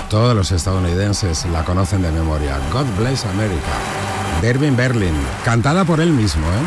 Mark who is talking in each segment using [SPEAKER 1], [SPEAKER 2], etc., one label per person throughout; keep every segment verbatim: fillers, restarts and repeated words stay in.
[SPEAKER 1] Todos los estadounidenses la conocen de memoria. God Bless America, de Irving Berlin, cantada por él mismo, ¿eh?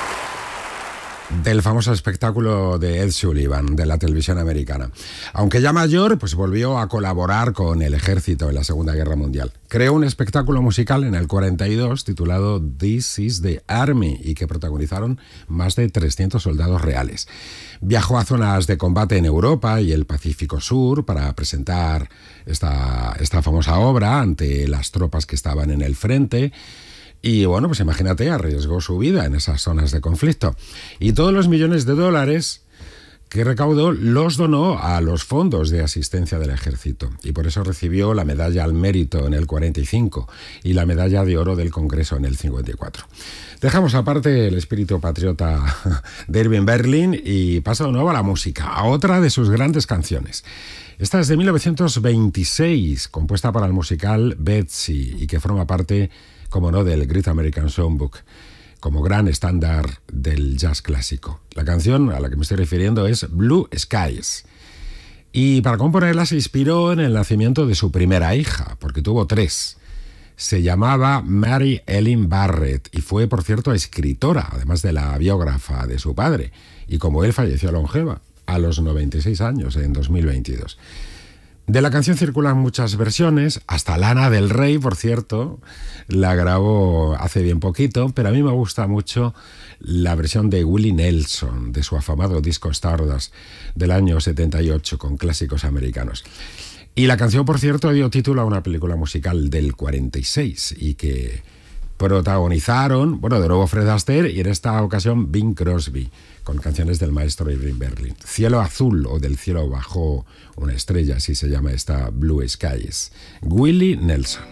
[SPEAKER 1] Del famoso espectáculo de Ed Sullivan, de la televisión americana. Aunque ya mayor, pues volvió a colaborar con el ejército en la Segunda Guerra Mundial. Creó un espectáculo musical en el cuarenta y dos titulado This is the Army y que protagonizaron más de trescientos soldados reales. Viajó a zonas de combate en Europa y el Pacífico Sur para presentar esta, esta famosa obra ante las tropas que estaban en el frente. Y bueno, pues imagínate, arriesgó su vida en esas zonas de conflicto. Y todos los millones de dólares que recaudó los donó a los fondos de asistencia del ejército. Y por eso recibió la medalla al mérito en el cuarenta y cinco y la medalla de oro del Congreso en el cincuenta y cuatro. Dejamos aparte el espíritu patriota de Irving Berlin y pasa de nuevo a la música, a otra de sus grandes canciones. Esta es de mil novecientos veintiséis, compuesta para el musical Betsy y que forma parte, como no, del Great American Songbook, como gran estándar del jazz clásico. La canción a la que me estoy refiriendo es Blue Skies. Y para componerla se inspiró en el nacimiento de su primera hija, porque tuvo tres. Se llamaba Mary Ellen Barrett y fue, por cierto, escritora, además de la biógrafa de su padre. Y como él falleció longeva, a los noventa y seis años, en dos mil veintidós. De la canción circulan muchas versiones, hasta Lana del Rey, por cierto, la grabó hace bien poquito, pero a mí me gusta mucho la versión de Willie Nelson, de su afamado disco Stardust del año setenta y ocho, con clásicos americanos. Y la canción, por cierto, dio título a una película musical del cuarenta y seis y que protagonizaron, bueno, de nuevo Fred Astaire y en esta ocasión Bing Crosby, con canciones del maestro Irving Berlin. Cielo azul o Del cielo bajó una estrella, así se llama esta Blue Skies. Willie Nelson.